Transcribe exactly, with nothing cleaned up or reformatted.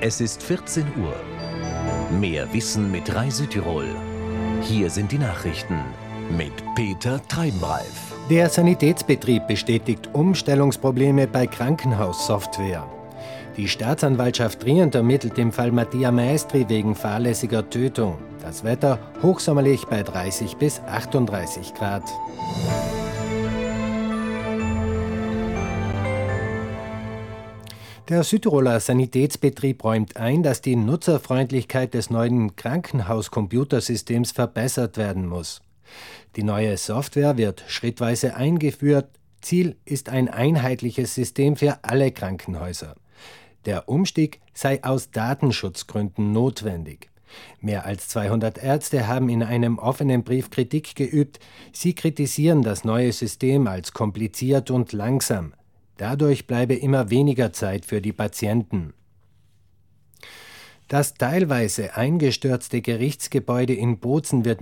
Es ist vierzehn Uhr. Mehr Wissen mit Reisetirol. Hier sind die Nachrichten mit Peter Treibenreif. Der Sanitätsbetrieb bestätigt Umstellungsprobleme bei Krankenhaussoftware. Die Staatsanwaltschaft Trient ermittelt im Fall Mattia Maestri wegen fahrlässiger Tötung. Das Wetter hochsommerlich bei dreißig bis achtunddreißig Grad. Der Südtiroler Sanitätsbetrieb räumt ein, dass die Nutzerfreundlichkeit des neuen Krankenhauscomputersystems verbessert werden muss. Die neue Software wird schrittweise eingeführt. Ziel ist ein einheitliches System für alle Krankenhäuser. Der Umstieg sei aus Datenschutzgründen notwendig. Mehr als zweihundert Ärzte haben in einem offenen Brief Kritik geübt. Sie kritisieren das neue System als kompliziert und langsam. Dadurch bleibe immer weniger Zeit für die Patienten. Das teilweise eingestürzte Gerichtsgebäude in Bozen wird